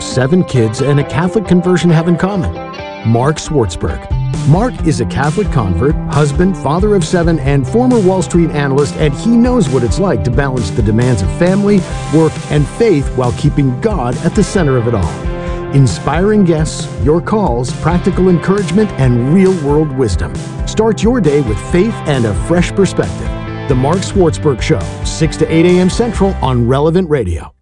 7 kids and a Catholic conversion have in common? Mark Swartzberg. Mark is a Catholic convert, husband, father of 7, and former Wall Street analyst, and he knows what it's like to balance the demands of family, work, and faith while keeping God at the center of it all. Inspiring guests, your calls, practical encouragement, and real-world wisdom. Start your day with faith and a fresh perspective. The Mark Swartzberg Show, 6 to 8 a.m. Central on Relevant Radio.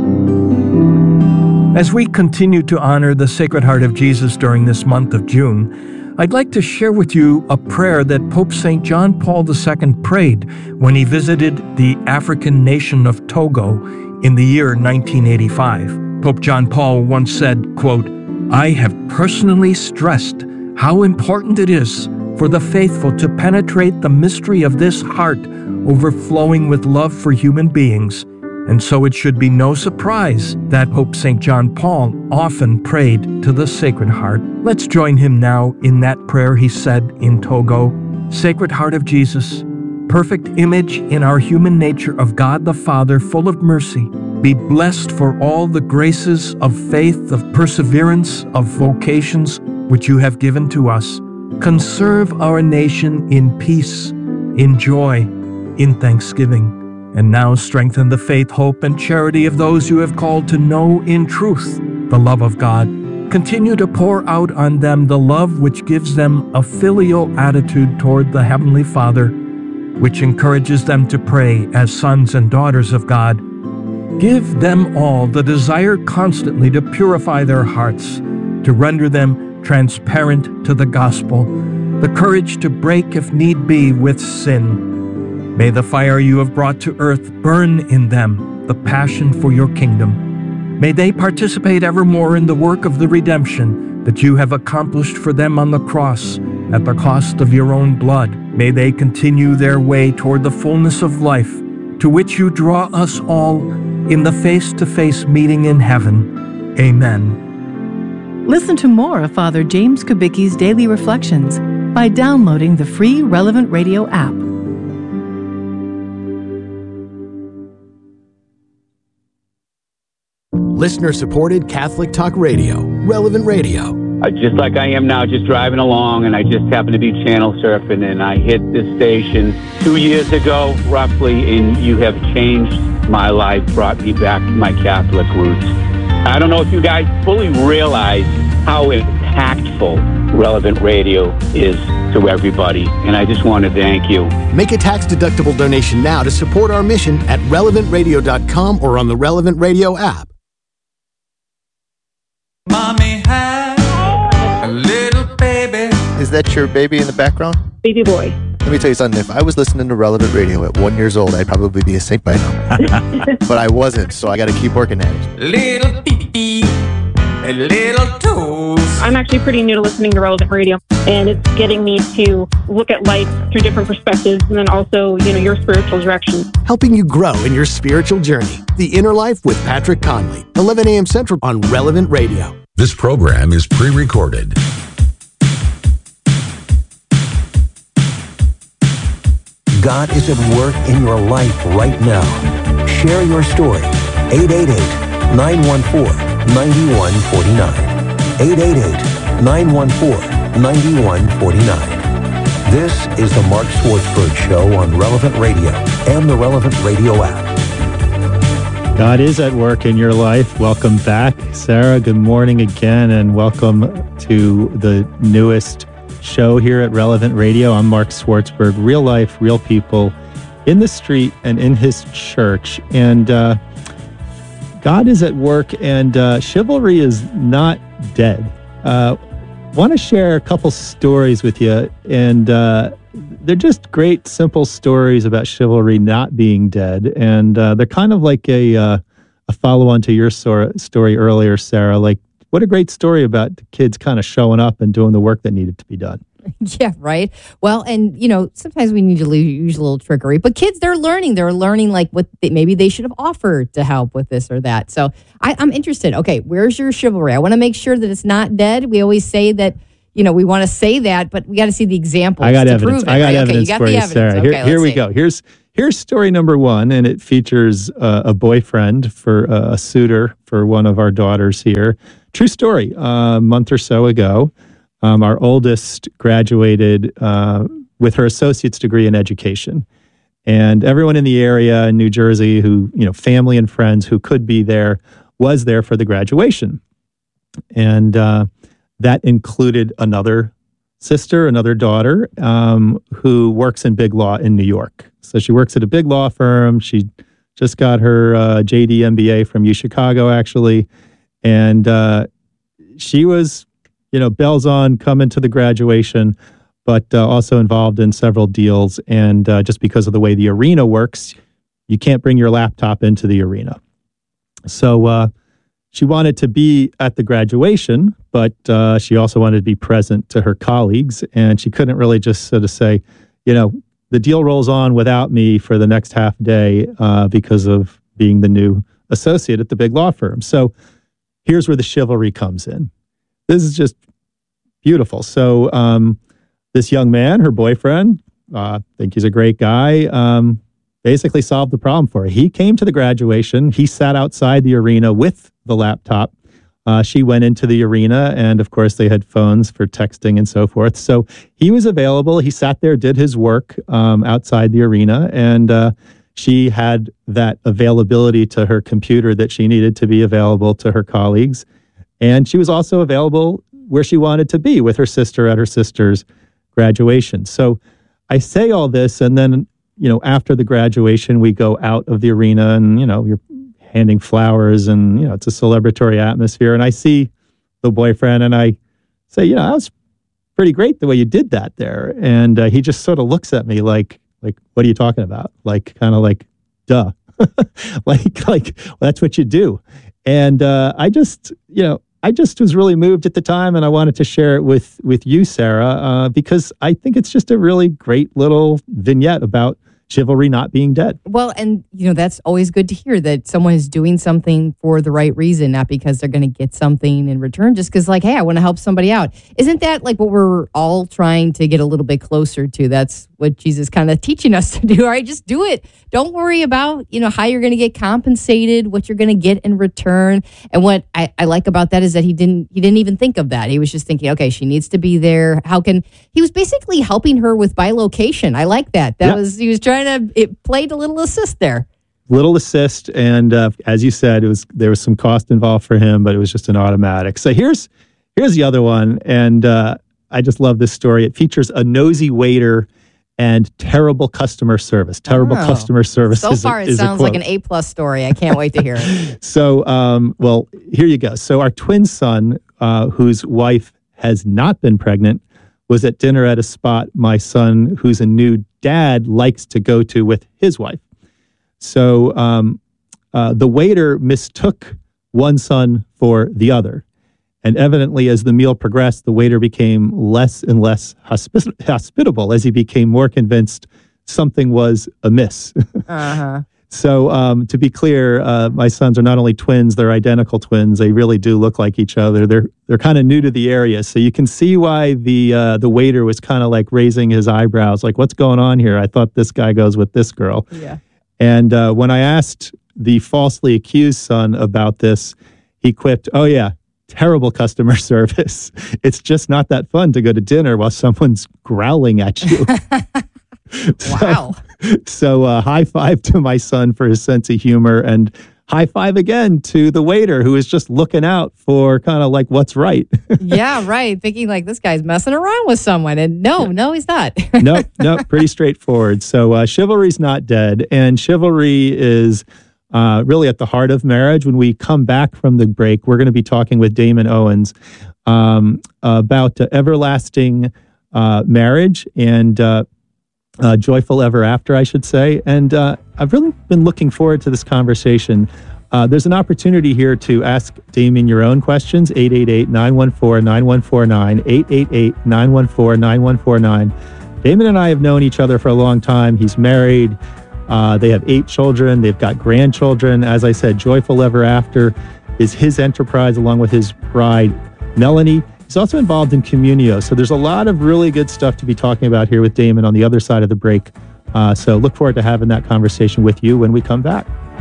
As we continue to honor the Sacred Heart of Jesus during this month of June, I'd like to share with you a prayer that Pope St. John Paul II prayed when he visited the African nation of Togo in the year 1985. Pope John Paul once said, quote, "I have personally stressed how important it is for the faithful to penetrate the mystery of this heart overflowing with love for human beings, and so it should be no surprise that Pope St. John Paul often prayed to the Sacred Heart." Let's join him now in that prayer he said in Togo. Sacred Heart of Jesus, perfect image in our human nature of God the Father, full of mercy, be blessed for all the graces of faith, of perseverance, of vocations which you have given to us. Conserve our nation in peace, in joy, in thanksgiving. And now strengthen the faith, hope, and charity of those you have called to know in truth the love of God. Continue to pour out on them the love which gives them a filial attitude toward the Heavenly Father, which encourages them to pray as sons and daughters of God. Give them all the desire constantly to purify their hearts, to render them transparent to the gospel, the courage to break, if need be, with sin. May the fire you have brought to earth burn in them the passion for your kingdom. May they participate evermore in the work of the redemption that you have accomplished for them on the cross at the cost of your own blood. May they continue their way toward the fullness of life to which you draw us all in the face-to-face meeting in heaven. Amen. Listen to more of Father James Kubicki's Daily Reflections by downloading the free Relevant Radio app. Listener-supported Catholic Talk Radio, Relevant Radio. Just like I am now, just driving along, and I just happened to be channel surfing, and I hit this station 2 years ago, roughly, and you have changed my life, brought me back to my Catholic roots. I don't know if you guys fully realize how impactful Relevant Radio is to everybody, and I just want to thank you. Make a tax-deductible donation now to support our mission at relevantradio.com or on the Relevant Radio app. Mommy had a little baby. Is that your baby in the background? Baby boy. Let me tell you something. If I was listening to Relevant Radio at 1 year old, I'd probably be a saint by now. But I wasn't, so I got to keep working at it. Little pee-pee, a little toes. I'm actually pretty new to listening to Relevant Radio, and it's getting me to look at life through different perspectives, and then also, your spiritual direction. Helping you grow in your spiritual journey. The Inner Life with Patrick Conley, 11 a.m. Central on Relevant Radio. This program is pre-recorded. God is at work in your life right now. Share your story. 888-914-9149. 888-914-9149. This is the Mark Swartzberg Show on Relevant Radio and the Relevant Radio app. God is at work in your life. Welcome back, Sarah. Good morning again, and welcome to the newest show here at Relevant Radio. I'm Mark Swartzberg. Real life, real people in the street and in his church. And God is at work, and chivalry is not dead. Want to share a couple stories with you, and they're just great, simple stories about chivalry not being dead. And they're kind of like a follow-on to your story earlier, Sarah. Like, what a great story about the kids kind of showing up and doing the work that needed to be done. Yeah, right. Well, and, sometimes we need to use a little trickery. But kids, they're learning. They're learning, like, what maybe they should have offered to help with this or that. So I'm interested. Okay, where's your chivalry? I want to make sure that it's not dead. We always say that, we want to say that, but we got to see the examples. I got to evidence. prove it, I got right? evidence Okay, you got for the you, evidence. Sarah. Okay, Here we go. Here's here's story number one, and it features a boyfriend for a suitor for one of our daughters here. True story. A month or so ago, our oldest graduated with her associate's degree in education. And everyone in the area in New Jersey who, family and friends who could be there, was there for the graduation. And that included another sister, another daughter, who works in big law in New York. So she works at a big law firm. She just got her JD MBA from UChicago, actually. And she was, bells on coming to the graduation, but also involved in several deals. And just because of the way the arena works, you can't bring your laptop into the arena. So she wanted to be at the graduation, but she also wanted to be present to her colleagues. And she couldn't really just sort of say, the deal rolls on without me for the next half day because of being the new associate at the big law firm. So here's where the chivalry comes in. This is just beautiful. So this young man, her boyfriend, I think he's a great guy, basically solved the problem for her. He came to the graduation. He sat outside the arena with the laptop. She went into the arena, and of course they had phones for texting and so forth. So he was available. He sat there, did his work outside the arena, and she had that availability to her computer that she needed to be available to her colleagues. And she was also available where she wanted to be with her sister at her sister's graduation. So I say all this, and then, after the graduation, we go out of the arena and, you're handing flowers and, it's a celebratory atmosphere. And I see the boyfriend and I say, that was pretty great the way you did that there. And he just sort of looks at me like, what are you talking about? Kind of like, duh. well, that's what you do. And I just was really moved at the time, and I wanted to share it with you, Sarah, because I think it's just a really great little vignette about chivalry not being dead. Well, and that's always good to hear, that someone is doing something for the right reason, not because they're going to get something in return, just because hey, I want to help somebody out. Isn't that what we're all trying to get a little bit closer to? That's what Jesus kind of teaching us to do. All right, just do it. Don't worry about, how you're going to get compensated, what you're going to get in return. And what I like about that is that he didn't even think of that. He was just thinking, okay, she needs to be there. He was basically helping her with bilocation. I like that. He was trying it played a little assist there. Little assist, and as you said, there was some cost involved for him, but it was just an automatic. So here's the other one, and I just love this story. It features a nosy waiter and terrible customer service. Customer service. So far, it sounds like an A+ story. I can't wait to hear it. So, well, here you go. So our twin son, whose wife has not been pregnant, was at dinner at a spot my son, who's a new dad, likes to go to with his wife. So the waiter mistook one son for the other. And evidently, as the meal progressed, the waiter became less and less hospitable as he became more convinced something was amiss. Uh-huh. So to be clear, my sons are not only twins, they're identical twins. They really do look like each other. They're kind of new to the area. So you can see why the waiter was kind of raising his eyebrows, what's going on here? I thought this guy goes with this girl. Yeah. And when I asked the falsely accused son about this, he quipped, "Oh yeah, terrible customer service. It's just not that fun to go to dinner while someone's growling at you." Wow. So high five to my son for his sense of humor, and high five again to the waiter who is just looking out for kind of what's right. Yeah, right. Thinking this guy's messing around with someone. And no, he's not. Nope, pretty straightforward. So chivalry's not dead. And chivalry is really at the heart of marriage. When we come back from the break, we're going to be talking with Damon Owens about everlasting marriage and joyful ever after, I should say. And I've really been looking forward to this conversation. There's an opportunity here to ask Damon your own questions, 888-914-9149, 888-914-9149. Damon and I have known each other for a long time. He's married. They have 8 children. They've got grandchildren. As I said, Joyful Ever After is his enterprise along with his bride, Melanie. He's also involved in Communio. So there's a lot of really good stuff to be talking about here with Damon on the other side of the break So look forward to having that conversation with you when we come back.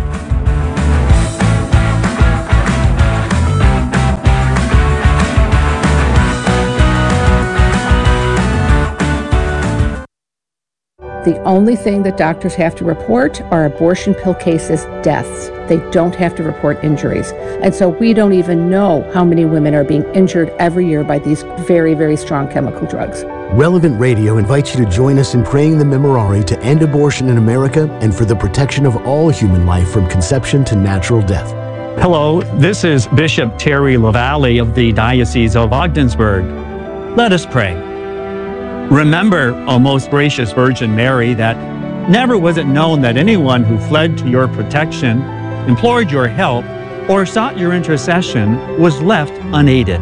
The only thing that doctors have to report are abortion pill cases, deaths. They don't have to report injuries. And so we don't even know how many women are being injured every year by these very, very strong chemical drugs. Relevant Radio invites you to join us in praying the Memorare to end abortion in America and for the protection of all human life from conception to natural death. Hello, this is Bishop Terry LaValle of the Diocese of Ogdensburg. Let us pray. Remember, O most gracious Virgin Mary, that never was it known that anyone who fled to your protection, implored your help, or sought your intercession was left unaided.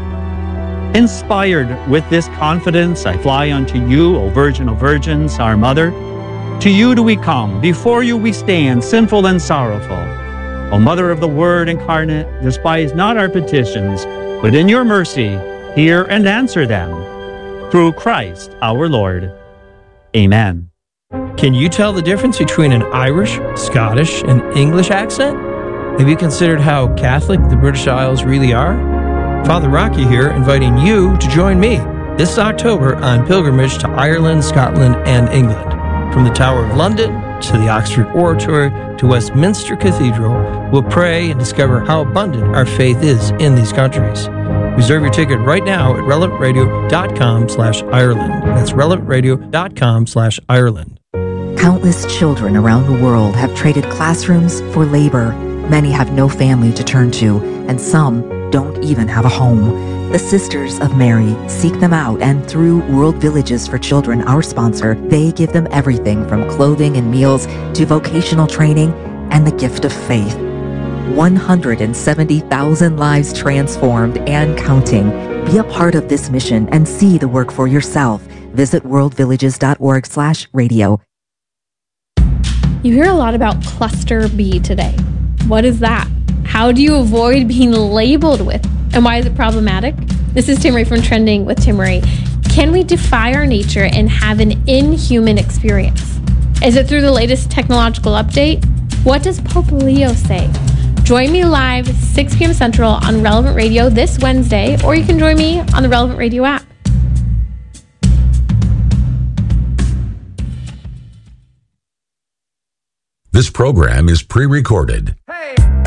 Inspired with this confidence, I fly unto you, O Virgin of Virgins, our Mother. To you do we come, before you we stand, sinful and sorrowful. O Mother of the Word incarnate, despise not our petitions, but in your mercy hear and answer them. Through Christ our Lord. Amen. Can you tell the difference between an Irish, Scottish, and English accent? Have you considered how Catholic the British Isles really are? Father Rocky here, inviting you to join me this October on pilgrimage to Ireland, Scotland, and England. From the Tower of London to the Oxford Oratory to Westminster Cathedral, we'll pray and discover how abundant our faith is in these countries. Reserve your ticket right now at relevantradio.com/Ireland. That's relevantradio.com/Ireland. Countless children around the world have traded classrooms for labor. Many have no family to turn to, and some don't even have a home. The Sisters of Mary seek them out, and through World Villages for Children, our sponsor, they give them everything from clothing and meals to vocational training and the gift of faith. 170,000 lives transformed and counting. Be a part of this mission and see the work for yourself. Visit worldvillages.org/radio. You hear a lot about cluster B today. What is that? How do you avoid being labeled with? And why is it problematic? This is Timmerie from Trending with Timmerie. Can we defy our nature and have an inhuman experience? Is it through the latest technological update? What does Pope Leo say? Join me live 6 p.m. Central on Relevant Radio this Wednesday, or you can join me on the Relevant Radio app. This program is pre-recorded.